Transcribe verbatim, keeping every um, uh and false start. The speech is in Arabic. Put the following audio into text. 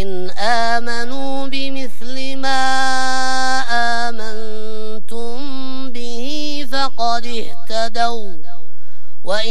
فإن آمنوا بمثل ما آمنتم به فقد اهتدوا